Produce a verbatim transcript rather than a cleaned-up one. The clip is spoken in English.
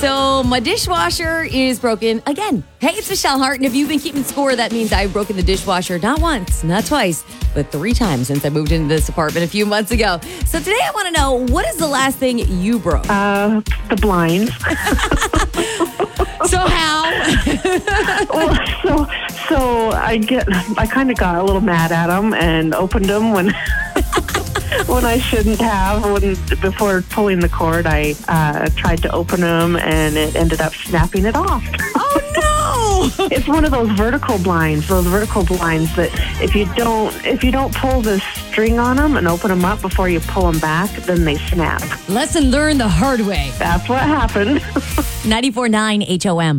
So my dishwasher is broken again. Hey, it's Michelle Hart, and if you've been keeping score, that means I've broken the dishwasher not once, not twice, but three times since I moved into this apartment a few months ago. So today I want to know, what is the last thing you broke? Uh, the blinds. So how? well, so so I get I kind of got a little mad at them and opened them when when I shouldn't have. When before pulling the cord, I uh, tried to open them and it ended up snapping it off. Oh no! It's one of those vertical blinds, those vertical blinds that if you don't if you don't pull the string on them and open them up before you pull them back, then they snap. Lesson learned the hard way. That's what happened. ninety-four point nine H O M.